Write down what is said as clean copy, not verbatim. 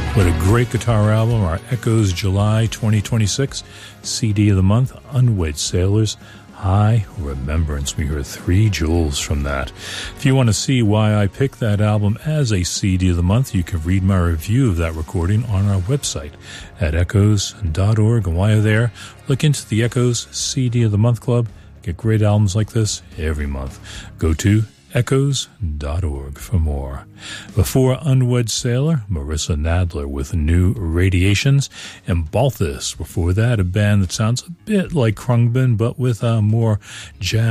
What a great guitar album, our Echoes July 2026 CD of the month, Unwed Sailors, High Remembrance. We heard 3 jewels from that. If you want to see why I picked that album as a CD of the month, you can read my review of that recording on our website at echoes.org. And while you're there, look into the Echoes CD of the Month Club. Get great albums like this every month. Go to echoes.org for more. Before Unwed Sailor, Marissa Nadler with New Radiations, and Balthus. Before that, a band that sounds a bit like Khruangbin, but with more jazz